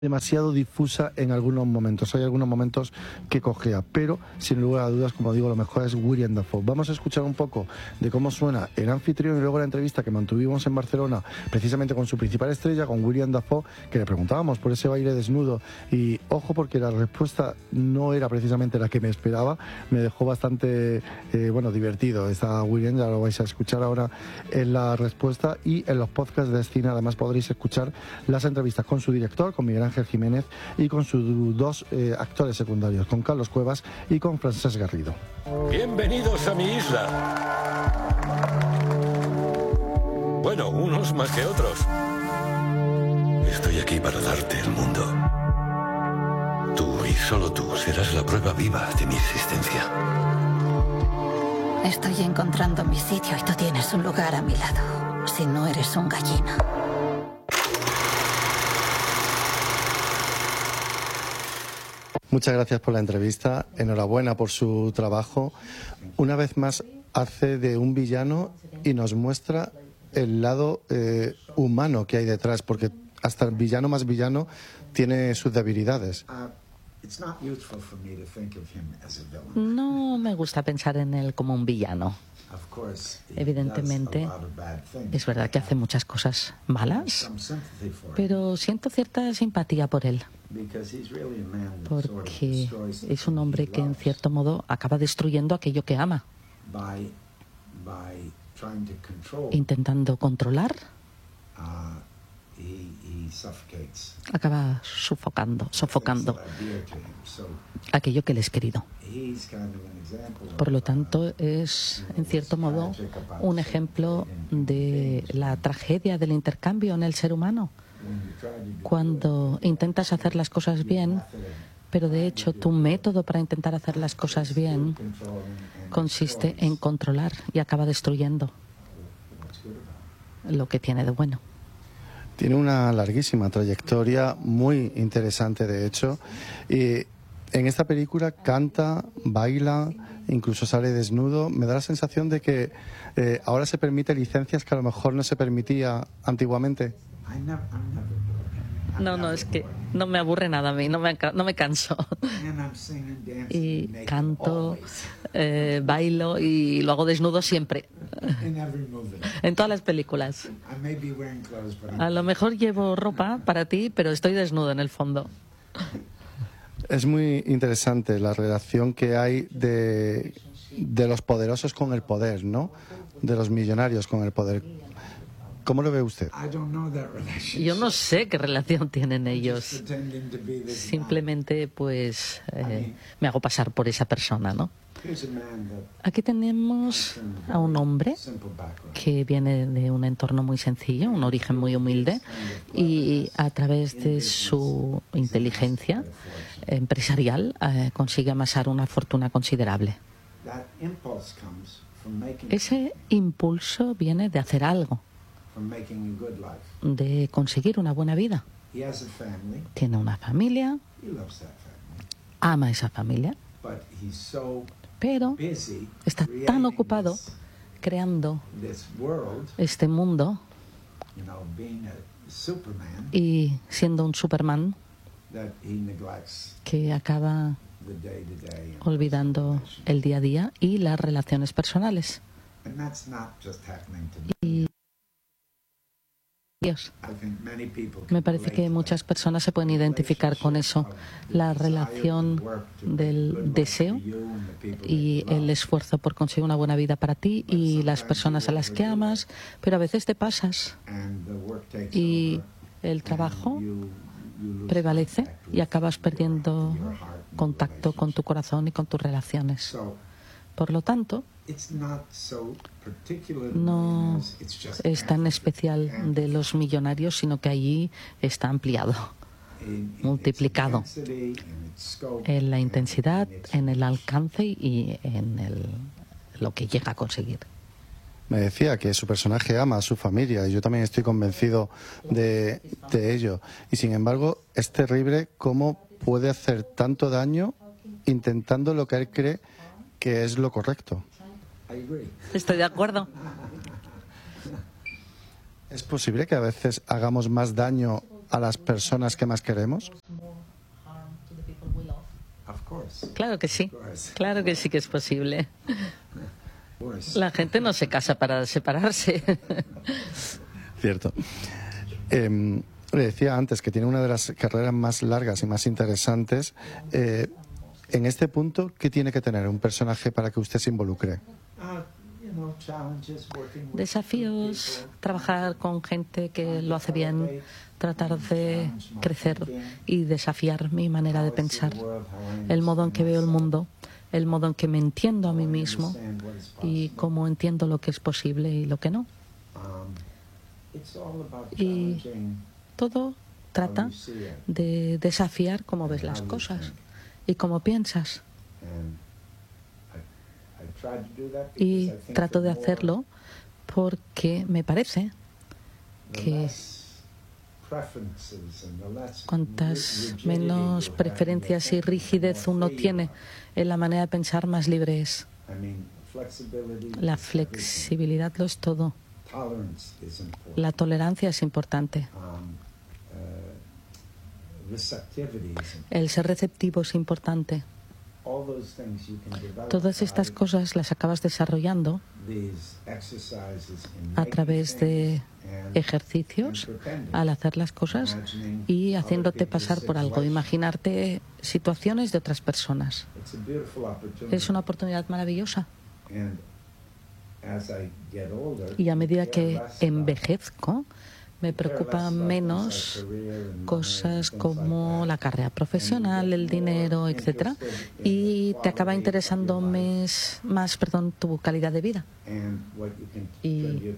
demasiado difusa en algunos momentos. Hay algunos momentos que cojea, pero sin lugar a dudas, como digo, lo mejor es William Dafoe. Vamos a escuchar un poco de cómo suena el anfitrión y luego la entrevista que mantuvimos en Barcelona, precisamente con su principal estrella, con William Dafoe, que le preguntábamos por ese baile desnudo. Y ojo, porque la respuesta no era precisamente la que me esperaba. Me dejó bastante, divertido. Está William, ya lo vais a escuchar ahora en la respuesta, y en los podcasts de cine además podréis escuchar las entrevistas con su director, con Miguel Ángel Jiménez, y con sus dos actores secundarios, con Carlos Cuevas y con Francesc Garrido. Bienvenidos a mi isla. Bueno, unos más que otros. Estoy aquí para darte el mundo. Tú y solo tú serás la prueba viva de mi existencia. Estoy encontrando mi sitio y tú tienes un lugar a mi lado. Si no eres un gallina. Muchas gracias por la entrevista, enhorabuena por su trabajo. Una vez más hace de un villano y nos muestra el lado humano que hay detrás, porque hasta el villano más villano tiene sus debilidades. No me gusta pensar en él como un villano. Evidentemente, es verdad que hace muchas cosas malas, pero siento cierta simpatía por él, porque es un hombre que en cierto modo acaba destruyendo aquello que ama, intentando controlar. Acaba sofocando aquello que le es querido. Por lo tanto, es en cierto modo un ejemplo de la tragedia del intercambio en el ser humano. Cuando intentas hacer las cosas bien, pero de hecho tu método para intentar hacer las cosas bien consiste en controlar y acaba destruyendo lo que tiene de bueno. Tiene una larguísima trayectoria, muy interesante de hecho, y en esta película canta, baila, incluso sale desnudo. Me da la sensación de que ahora se permite licencias que a lo mejor no se permitía antiguamente. No, es que no me aburre nada a mí, no me canso. Y canto, bailo y lo hago desnudo siempre. En todas las películas. A lo mejor llevo ropa para ti, pero estoy desnudo en el fondo. Es muy interesante la relación que hay de los poderosos con el poder, ¿no? De los millonarios con el poder. ¿Cómo lo ve usted? Yo no sé qué relación tienen ellos. Simplemente, me hago pasar por esa persona, ¿no? Aquí tenemos a un hombre que viene de un entorno muy sencillo, un origen muy humilde, y a través de su inteligencia empresarial consigue amasar una fortuna considerable. Ese impulso viene de hacer algo, de conseguir una buena vida. Tiene una familia, ama esa familia, pero está tan ocupado creando este mundo y siendo un Superman que acaba olvidando el día a día y las relaciones personales. Y Dios. Me parece que muchas personas se pueden identificar con eso, la relación del deseo y el esfuerzo por conseguir una buena vida para ti y las personas a las que amas, pero a veces te pasas y el trabajo prevalece y acabas perdiendo contacto con tu corazón y con tus relaciones. Por lo tanto, no es tan especial de los millonarios, sino que allí está ampliado, multiplicado en la intensidad, en el alcance y en lo que llega a conseguir. Me decía que su personaje ama a su familia y yo también estoy convencido de ello. Y sin embargo, es terrible cómo puede hacer tanto daño intentando lo que él cree que es lo correcto. Estoy de acuerdo. ¿Es posible que a veces hagamos más daño a las personas que más queremos? Claro que sí, claro que sí que es posible. La gente no se casa para separarse. Cierto. Le decía antes que tiene una de las carreras más largas y más interesantes. En este punto, ¿qué tiene que tener un personaje para que usted se involucre? Desafíos, trabajar con gente que lo hace bien, tratar de crecer y desafiar mi manera de pensar, el modo en que veo el mundo, el modo en que me entiendo a mí mismo y cómo entiendo lo que es posible y lo que no. Y todo trata de desafiar cómo ves las cosas y cómo piensas. Y trato de hacerlo porque me parece que cuantas menos preferencias y rigidez uno tiene en la manera de pensar, más libre es. La flexibilidad lo es todo. La tolerancia es importante. El ser receptivo es importante. Todas estas cosas las acabas desarrollando a través de ejercicios al hacer las cosas y haciéndote pasar por algo, imaginarte situaciones de otras personas. Es una oportunidad maravillosa. Y a medida que envejezco, me preocupan menos cosas como la carrera profesional, el dinero, etcétera, y te acaba interesando más, tu calidad de vida y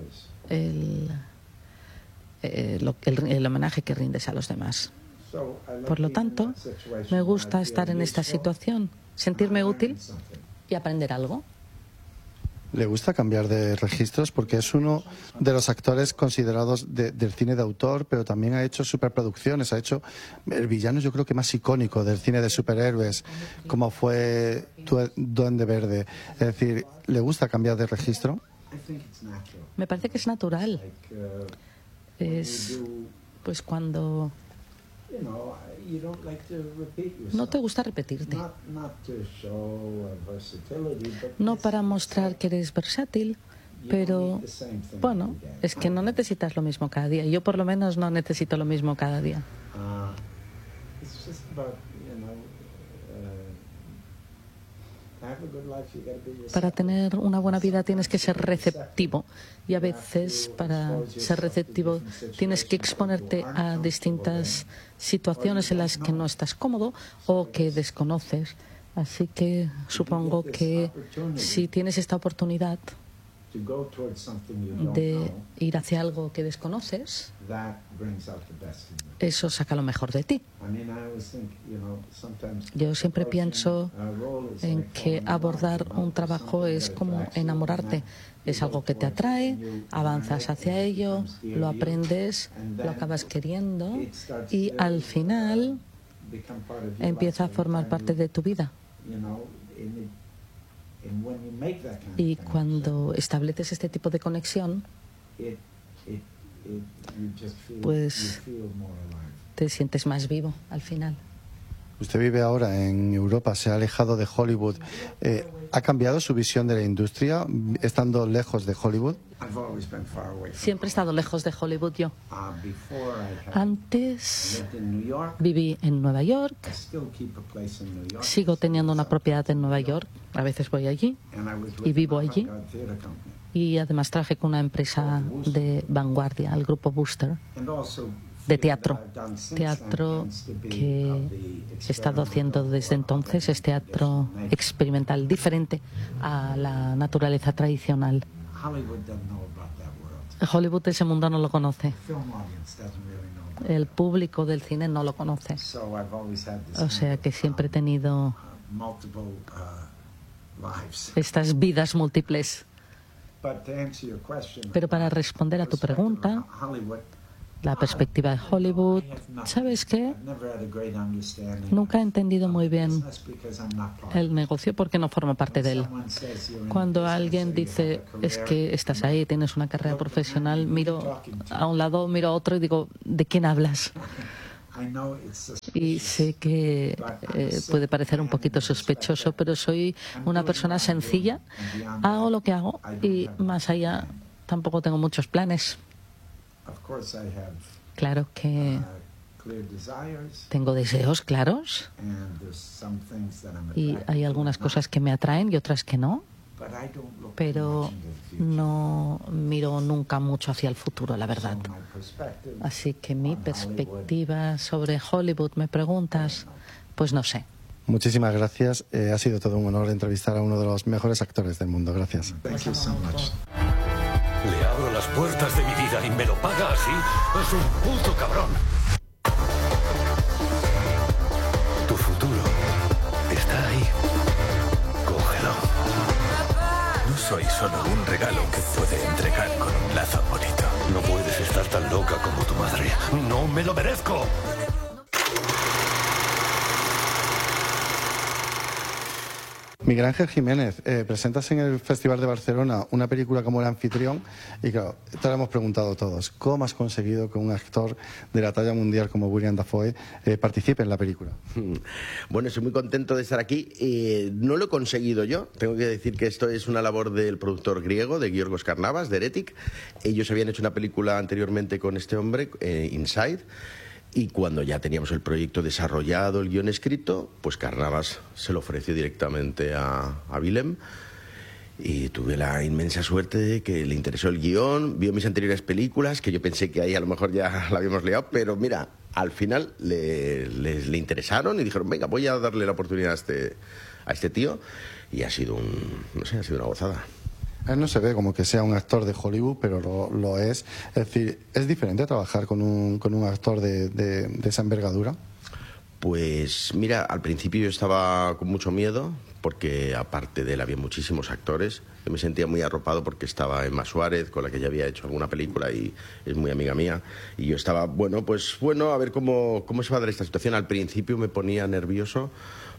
el homenaje que rindes a los demás. Por lo tanto, me gusta estar en esta situación, sentirme útil y aprender algo. ¿Le gusta cambiar de registros? Porque es uno de los actores considerados del cine de autor, pero también ha hecho superproducciones, ha hecho el villano yo creo que más icónico del cine de superhéroes, como fue Duende Verde. Es decir, ¿le gusta cambiar de registro? Me parece que es natural. Es pues cuando no te gusta repetirte. No para mostrar que eres versátil, pero bueno, es que no necesitas lo mismo cada día. Yo por lo menos no necesito lo mismo cada día. Para tener una buena vida tienes que ser receptivo y a veces para ser receptivo tienes que exponerte a distintas situaciones en las que no estás cómodo o que desconoces. Así que supongo que si tienes esta oportunidad de ir hacia algo que desconoces, eso saca lo mejor de ti. Yo siempre pienso en que abordar un trabajo es como enamorarte. Es algo que te atrae, avanzas hacia ello, lo aprendes, lo acabas queriendo y al final empieza a formar parte de tu vida. Y cuando estableces este tipo de conexión, pues te sientes más vivo al final. Usted vive ahora en Europa, se ha alejado de Hollywood. ¿Ha cambiado su visión de la industria estando lejos de Hollywood? Siempre he estado lejos de Hollywood yo. Antes viví en Nueva York, sigo teniendo una propiedad en Nueva York, a veces voy allí y vivo allí. Y además trabajé con una empresa de vanguardia, el grupo Booster, de teatro que he estado haciendo desde entonces. Es teatro experimental, diferente a la naturaleza tradicional. Hollywood, ese mundo no lo conoce. El público del cine no lo conoce. O sea que siempre he tenido estas vidas múltiples. Pero para responder a tu pregunta, la perspectiva de Hollywood. ¿Sabes qué? Nunca he entendido muy bien el negocio porque no formo parte de él. Cuando alguien dice, es que estás ahí, tienes una carrera profesional, miro a un lado, miro a otro y digo, ¿de quién hablas? Y sé que puede parecer un poquito sospechoso, pero soy una persona sencilla, hago lo que hago y más allá tampoco tengo muchos planes. Claro que tengo deseos claros y hay algunas cosas que me atraen y otras que no, pero no miro nunca mucho hacia el futuro, la verdad. Así que mi perspectiva sobre Hollywood, ¿me preguntas? Pues no sé. Muchísimas gracias. Ha sido todo un honor entrevistar a uno de los mejores actores del mundo. Gracias. Le abro las puertas de mi vida y me lo paga así. Es un puto cabrón. Tu futuro está ahí. Cógelo. No soy solo un regalo que puede entregar con un lazo bonito. No puedes estar tan loca como tu madre. ¡No me lo merezco! Miguel Ángel Jiménez, presentas en el Festival de Barcelona una película como El Anfitrión y claro, te lo hemos preguntado todos. ¿Cómo has conseguido que un actor de la talla mundial como William Dafoe participe en la película? Bueno, estoy muy contento de estar aquí. No lo he conseguido yo. Tengo que decir que esto es una labor del productor griego, de Giorgos Karnavas, de Heretic. Ellos habían hecho una película anteriormente con este hombre, Inside. Y cuando ya teníamos el proyecto desarrollado, el guión escrito, pues Karnavas se lo ofreció directamente a Willem y tuve la inmensa suerte de que le interesó el guión, vio mis anteriores películas, que yo pensé que ahí a lo mejor ya la habíamos liado, pero mira, al final le interesaron y dijeron, venga, voy a darle la oportunidad a este tío y ha sido ha sido una gozada. Él no se ve como que sea un actor de Hollywood, pero lo es. Es decir, ¿es diferente trabajar con un actor de esa envergadura? Pues mira, al principio yo estaba con mucho miedo, porque aparte de él había muchísimos actores. Yo me sentía muy arropado porque estaba Emma Suárez, con la que ya había hecho alguna película y es muy amiga mía. Y yo estaba, a ver cómo se va a dar esta situación. Al principio me ponía nervioso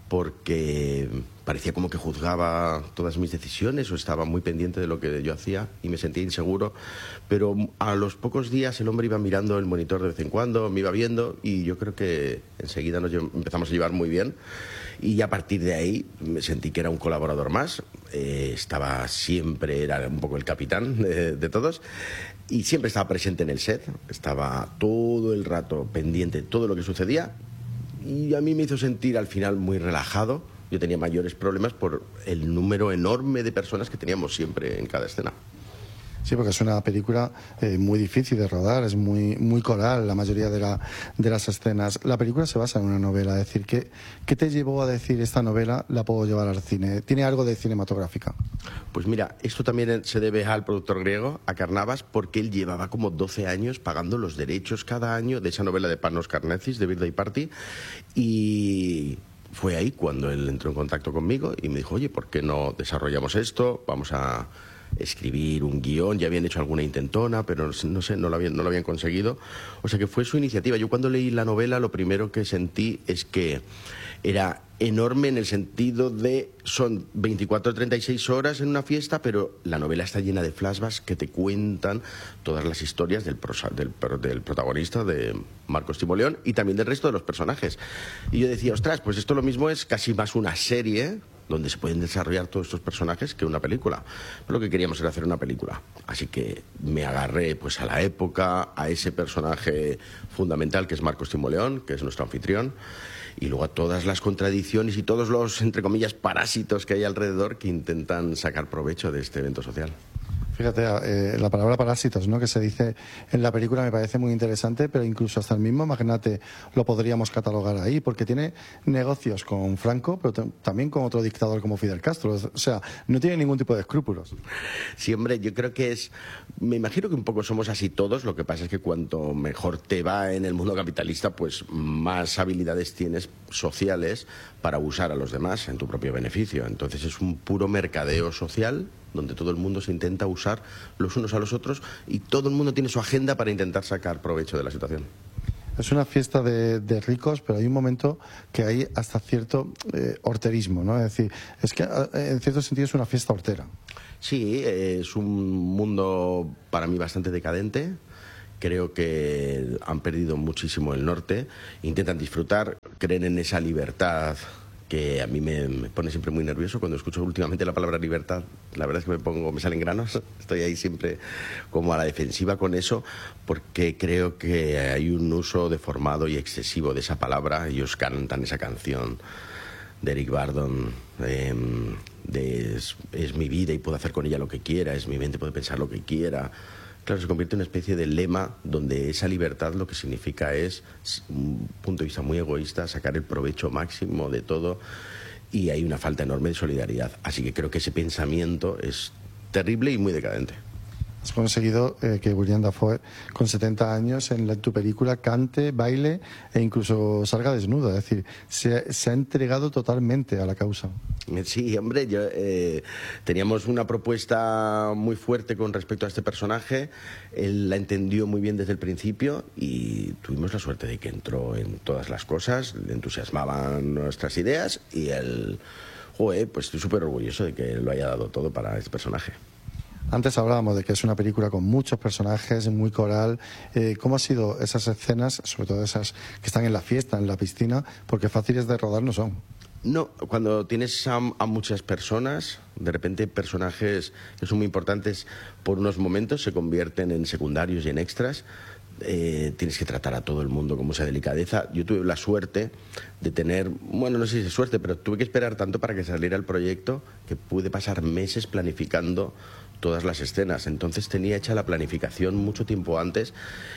porque parecía como que juzgaba todas mis decisiones o estaba muy pendiente de lo que yo hacía y me sentía inseguro, pero a los pocos días el hombre iba mirando el monitor de vez en cuando, me iba viendo y yo creo que enseguida nos empezamos a llevar muy bien y a partir de ahí me sentí que era un colaborador más, estaba siempre, era un poco el capitán de todos y siempre estaba presente en el set, estaba todo el rato pendiente de todo lo que sucedía. Y a mí me hizo sentir al final muy relajado. Yo tenía mayores problemas por el número enorme de personas que teníamos siempre en cada escena. Sí, porque es una película muy difícil de rodar, es muy coral la mayoría de las escenas. La película se basa en una novela, es decir, ¿qué te llevó a decir esta novela la puedo llevar al cine? ¿Tiene algo de cinematográfica? Pues mira, esto también se debe al productor griego, a Karnavas, porque él llevaba como 12 años pagando los derechos cada año de esa novela de Panos Karnezis, de Birthday Party, y fue ahí cuando él entró en contacto conmigo y me dijo, oye, ¿por qué no desarrollamos esto? Vamos a escribir un guión, ya habían hecho alguna intentona, pero no sé, no lo habían conseguido. O sea que fue su iniciativa. Yo cuando leí la novela lo primero que sentí es que era enorme en el sentido de son 24 o 36 horas en una fiesta, pero la novela está llena de flashbacks que te cuentan todas las historias del protagonista, de Marcos Timoleón, y también del resto de los personajes. Y yo decía, ostras, pues esto lo mismo es casi más una serie donde se pueden desarrollar todos estos personajes que una película. Pero lo que queríamos era hacer una película. Así que me agarré pues a la época, a ese personaje fundamental que es Marcos Timoleón, que es nuestro anfitrión, y luego a todas las contradicciones y todos los, entre comillas, parásitos que hay alrededor que intentan sacar provecho de este evento social. Fíjate, la palabra parásitos, ¿no?, que se dice en la película me parece muy interesante, pero incluso hasta el mismo magnate lo podríamos catalogar ahí, porque tiene negocios con Franco, pero también con otro dictador como Fidel Castro. O sea, no tiene ningún tipo de escrúpulos. Sí, hombre, yo creo que me imagino que un poco somos así todos, lo que pasa es que cuanto mejor te va en el mundo capitalista, pues más habilidades tienes sociales para usar a los demás en tu propio beneficio. Entonces es un puro mercadeo social donde todo el mundo se intenta usar los unos a los otros y todo el mundo tiene su agenda para intentar sacar provecho de la situación. Es una fiesta de ricos, pero hay un momento que hay hasta cierto horterismo, ¿no? Es decir, es que en cierto sentido es una fiesta hortera. Sí, es un mundo para mí bastante decadente. Creo que han perdido muchísimo el norte. Intentan disfrutar, creen en esa libertad que a mí me pone siempre muy nervioso cuando escucho últimamente la palabra libertad. La verdad es que me salen granos. Estoy ahí siempre como a la defensiva con eso, porque creo que hay un uso deformado y excesivo de esa palabra. Ellos cantan esa canción de Eric Burdon, es mi vida y puedo hacer con ella lo que quiera, es mi mente, puede pensar lo que quiera. Claro, se convierte en una especie de lema donde esa libertad lo que significa es, un punto de vista muy egoísta, sacar el provecho máximo de todo, y hay una falta enorme de solidaridad. Así que creo que ese pensamiento es terrible y muy decadente. Has conseguido que William Dafoe, con 70 años, en tu película cante, baile e incluso salga desnudo. Es decir, se ha entregado totalmente a la causa. Sí, hombre, teníamos una propuesta muy fuerte con respecto a este personaje. Él la entendió muy bien desde el principio y tuvimos la suerte de que entró en todas las cosas, le entusiasmaban nuestras ideas y él, pues estoy súper orgulloso de que lo haya dado todo para este personaje. Antes hablábamos de que es una película con muchos personajes, muy coral. ¿Cómo han sido esas escenas, sobre todo esas que están en la fiesta, en la piscina? Porque fáciles de rodar no son. No, cuando tienes a muchas personas, de repente personajes que son muy importantes por unos momentos se convierten en secundarios y en extras. Tienes que tratar a todo el mundo con mucha delicadeza. Yo tuve la suerte de tener, bueno, no sé si es suerte, pero tuve que esperar tanto para que saliera el proyecto que pude pasar meses planificando todas las escenas. Entonces tenía hecha la planificación mucho tiempo antes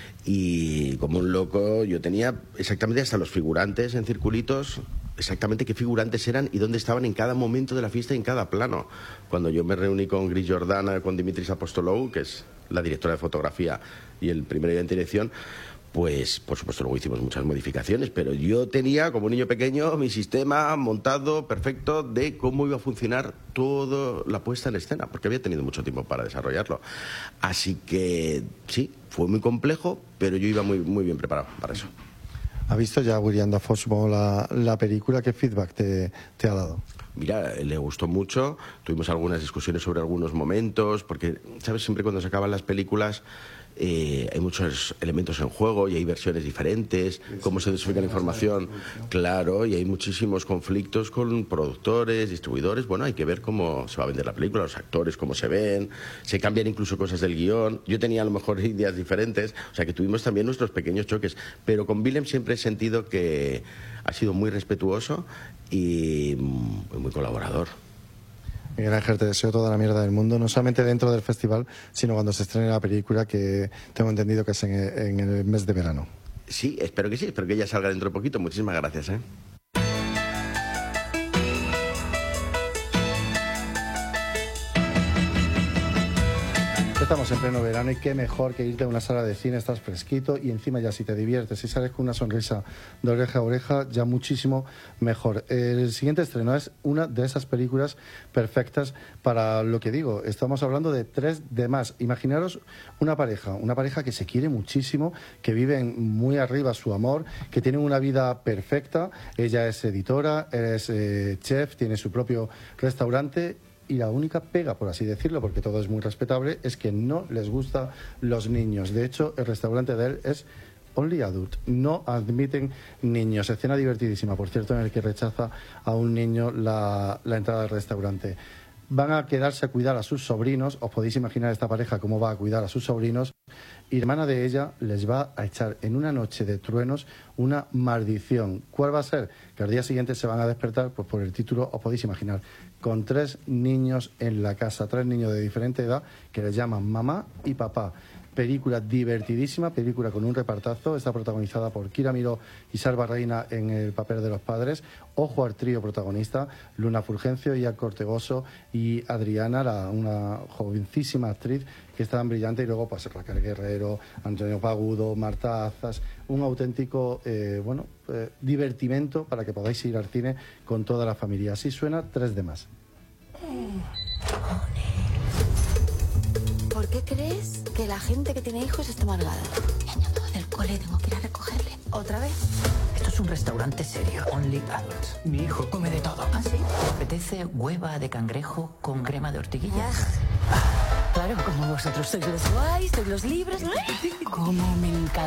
y como un loco yo tenía exactamente hasta los figurantes en circulitos, exactamente qué figurantes eran y dónde estaban en cada momento de la fiesta y en cada plano. Cuando yo me reuní con Gris Jordana, con Dimitris Apostolou, que es la directora de fotografía y el primer ayudante de dirección, pues por supuesto luego hicimos muchas modificaciones, pero yo tenía como niño pequeño mi sistema montado perfecto de cómo iba a funcionar toda la puesta en escena, porque había tenido mucho tiempo para desarrollarlo. Así que sí, fue muy complejo, pero yo iba muy, muy bien preparado para eso. ¿Ha visto ya William Dafoe, supongo, la película? ¿Qué feedback te ha dado? Mira, le gustó mucho, tuvimos algunas discusiones sobre algunos momentos, porque, ¿sabes? Siempre cuando se acaban las películas hay muchos elementos en juego y hay versiones diferentes, cómo se dosifica la información, claro, y hay muchísimos conflictos con productores, distribuidores. Bueno, hay que ver cómo se va a vender la película, los actores, cómo se ven, se cambian incluso cosas del guión. Yo tenía a lo mejor ideas diferentes, o sea que tuvimos también nuestros pequeños choques, pero con Willem siempre he sentido que ha sido muy respetuoso y muy colaborador. Miguel Ángel, te deseo toda la mierda del mundo, no solamente dentro del festival, sino cuando se estrene la película, que tengo entendido que es en el mes de verano. Sí, espero que ella salga dentro de poquito. Muchísimas gracias, Estamos en pleno verano y qué mejor que irte a una sala de cine, estás fresquito y encima ya si te diviertes y sales con una sonrisa de oreja a oreja, ya muchísimo mejor. El siguiente estreno es una de esas películas perfectas para lo que digo. Estamos hablando de 3 de más. Imaginaros una pareja que se quiere muchísimo, que viven muy arriba su amor, que tienen una vida perfecta. Ella es editora, es chef, tiene su propio restaurante. Y la única pega, por así decirlo, porque todo es muy respetable, es que no les gustan los niños. De hecho, el restaurante de él es only adult. No admiten niños. Escena divertidísima, por cierto, en el que rechaza a un niño la entrada al restaurante. Van a quedarse a cuidar a sus sobrinos. Os podéis imaginar esta pareja cómo va a cuidar a sus sobrinos. Y la hermana de ella les va a echar en una noche de truenos una maldición. ¿Cuál va a ser? Que al día siguiente se van a despertar, pues por el título os podéis imaginar, con 3 niños en la casa, 3 niños de diferente edad que les llaman mamá y papá. Película divertidísima, película con un repartazo. Está protagonizada por Kira Miró y Salva Reina en el papel de los padres. Ojo al trío protagonista: Luna Fulgencio, Ian Cortegoso y Adriana, una jovencísima actriz que está tan brillante. Y luego pues Raquel Guerrero, Antonio Pagudo, Marta Azas. Un auténtico divertimento para que podáis ir al cine con toda la familia. Así suena 3 de más. qué crees que la gente que tiene hijos está amargada? Ya no todo del cole, tengo que ir a recogerle. ¿Otra vez? Esto es un restaurante serio. Only adults. Mi hijo come de todo. ¿Ah, sí? ¿Te apetece hueva de cangrejo con crema de ortiguilla? Claro, como vosotros sois los guays, sois los libres. Como me encanta.